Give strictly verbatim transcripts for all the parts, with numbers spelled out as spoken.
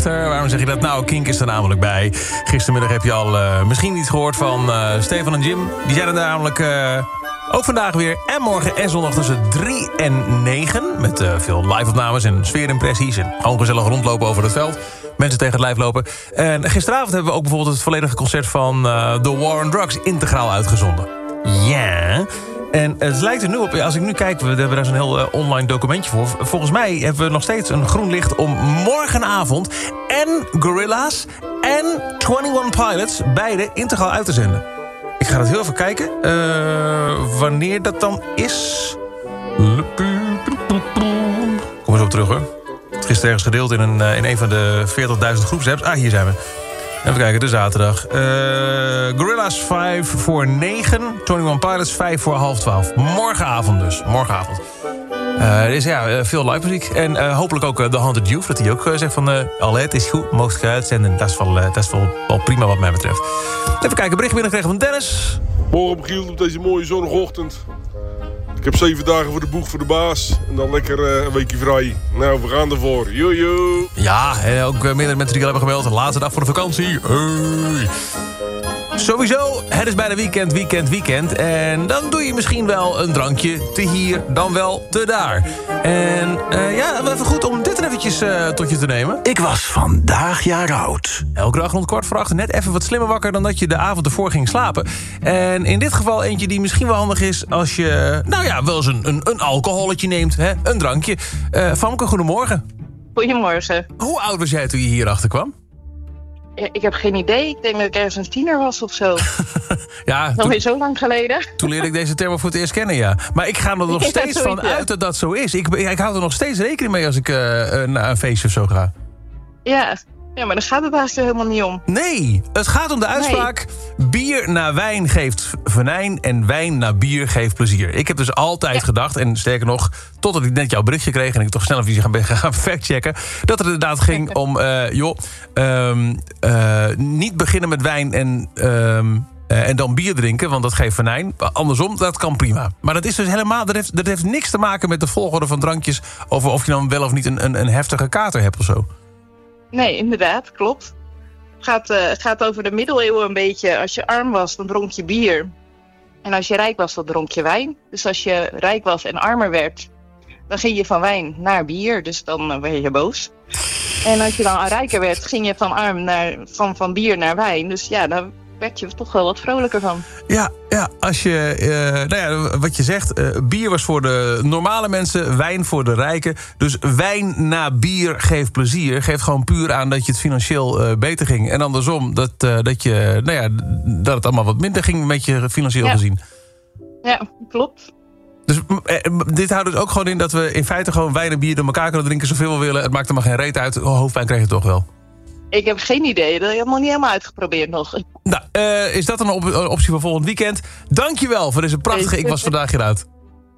achter. Waarom zeg je dat? Nou, Kink is er namelijk bij. Gistermiddag heb je al uh, misschien iets gehoord van uh, Stefan en Jim. Die zijn er namelijk uh, ook vandaag weer. En morgen en zondag tussen drie en negen. Met uh, veel live-opnames en sfeerimpressies. En gewoon gezellig rondlopen over het veld. Mensen tegen het lijf lopen. En gisteravond hebben we ook bijvoorbeeld het volledige concert van uh, The War on Drugs integraal uitgezonden. Ja... En het lijkt er nu op, als ik nu kijk, we hebben daar zo'n heel uh, online documentje voor. Volgens mij hebben we nog steeds een groen licht om morgenavond en Gorillaz en eenentwintig Pilots beide integraal uit te zenden. Ik ga dat heel even kijken. Uh, wanneer dat dan is. Kom eens op terug hoor. Het is gisteren ergens gedeeld in een, in een van de veertigduizend groepsapps. Ah, hier zijn we. Even kijken, de zaterdag. Uh, Gorillaz vijf voor negen. eenentwintig Pilots vijf voor half twaalf. Morgenavond dus. Morgenavond. Uh, er is ja, uh, veel live muziek. En uh, hopelijk ook uh, The Haunted Youth. Dat hij ook uh, zegt van... Uh, al het is goed, mocht je uitzenden. Dat is wel, uh, dat is wel, wel prima wat mij betreft. Even kijken, bericht binnengekregen van Dennis. Morgen Michiel op deze mooie zondagochtend. Ik heb zeven dagen voor de boeg voor de baas. En dan lekker uh, een weekje vrij. Nou, we gaan ervoor. Jojo. Ja, en ook uh, meerdere mensen die al hebben gebeld. De laatste dag voor de vakantie. Hey. Sowieso, het is bijna weekend, weekend, weekend. En dan doe je misschien wel een drankje te hier, dan wel te daar. En uh, ja, even goed om dit er eventjes uh, tot je te nemen. Ik was vandaag jaar oud. Elke dag rond kwart voor acht, net even wat slimmer wakker dan dat je de avond ervoor ging slapen. En in dit geval eentje die misschien wel handig is als je, nou ja, wel eens een, een, een alcoholetje neemt, hè? Een drankje. Uh, Famke, goedemorgen. Goedemorgen. Hoe oud was jij toen je hierachter kwam? Ja, ik heb geen idee. Ik denk dat ik ergens een tiener was of zo. Ja, nog weer zo lang geleden. Toen leerde ik deze term voor het eerst kennen, ja. Maar ik ga er nog steeds van uit dat dat zo is. Ik, ik hou er nog steeds rekening mee als ik uh, naar een feestje of zo ga. Ja. Ja, maar daar gaat het eigenlijk helemaal niet om. Nee, het gaat om de uitspraak... Nee. Bier na wijn geeft venijn en wijn na bier geeft plezier. Ik heb dus altijd ja. gedacht, en sterker nog... totdat ik net jouw berichtje kreeg en ik toch snel even gaan, gaan factchecken... dat het inderdaad ging om, uh, joh... Um, uh, niet beginnen met wijn en... Um, Uh, en dan bier drinken, want dat geeft venijn. Andersom, dat kan prima. Maar dat is dus helemaal, dat heeft, dat heeft niks te maken met de volgorde van drankjes... over of je dan wel of niet een, een, een heftige kater hebt of zo. Nee, inderdaad, klopt. Het gaat, uh, het gaat over de middeleeuwen een beetje. Als je arm was, dan dronk je bier. En als je rijk was, dan dronk je wijn. Dus als je rijk was en armer werd... dan ging je van wijn naar bier. Dus dan uh, werd je boos. En als je dan rijker werd, ging je van, arm naar, van, van bier naar wijn. Dus ja, dan... werd je er toch wel wat vrolijker van. Ja, ja als je, uh, nou ja, wat je zegt, uh, bier was voor de normale mensen, wijn voor de rijken. Dus wijn na bier geeft plezier. Geeft gewoon puur aan dat je het financieel uh, beter ging. En andersom, dat, uh, dat, je, nou ja, dat het allemaal wat minder ging met je financieel ja. gezien. Ja, klopt. Dus uh, dit houdt dus ook gewoon in dat we in feite gewoon wijn en bier door elkaar kunnen drinken zoveel we willen. Het maakt er maar geen reet uit. Hoofdpijn krijg je toch wel. Ik heb geen idee. Dat heb ik nog niet helemaal uitgeprobeerd nog. Nou, uh, is dat een, op- een optie voor volgend weekend? Dankjewel voor deze prachtige Ik Was Vandaag Jaar Oud.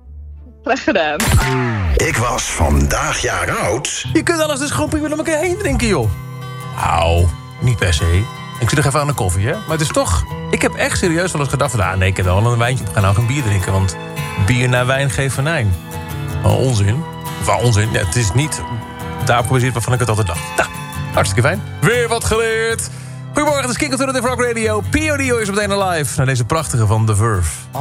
Graag gedaan. Ik was vandaag jaar oud. Je kunt alles dus gewoon prima door elkaar heen drinken, joh. Nou, niet per se. Ik zit nog even aan de koffie, hè. Maar het is toch... Ik heb echt serieus wel eens gedacht van... ah, nee, ik heb wel een wijntje. We gaan nou geen bier drinken, want bier na wijn geeft venijn. Oh, onzin. Of ah, onzin. Ja, het is niet daar gebaseerd waarvan ik het altijd dacht. Nou, hartstikke fijn. Weer wat geleerd. Goedemorgen, het is Kink Alternative Rock Radio. P O D O is meteen live naar deze prachtige van The Verve.